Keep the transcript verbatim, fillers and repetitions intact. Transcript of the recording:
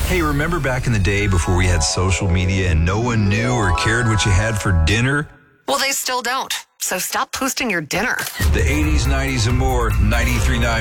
Hey, remember back in the day before we had social media and no one knew or cared what you had for dinner? Well, they still don't. So stop posting your dinner. The eighties, nineties, and more, ninety-three point nine